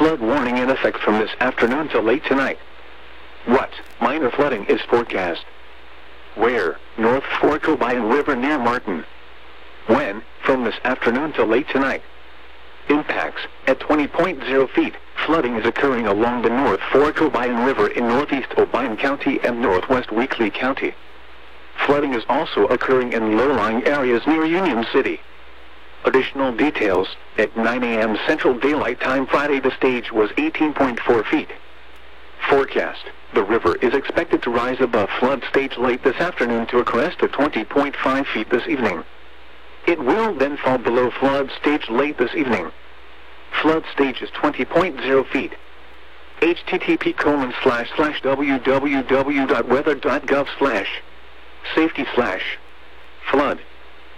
flood warning in effect from this afternoon till late tonight. What? Minor flooding is forecast. Where? North Fork Obion River near Martin. When? From this afternoon till late tonight. Impacts: at 20.0 feet, flooding is occurring along the North Fork Obion River in northeast Obion County and northwest Weakley County. Flooding is also occurring in low-lying areas near Union City. Additional details: at 9 a.m. Central Daylight Time Friday, the stage was 18.4 feet. Forecast: the river is expected to rise above flood stage late this afternoon to a crest of 20.5 feet this evening. It will then fall below flood stage late this evening. Flood stage is 20.0 feet. http://www.weather.gov/safety/flood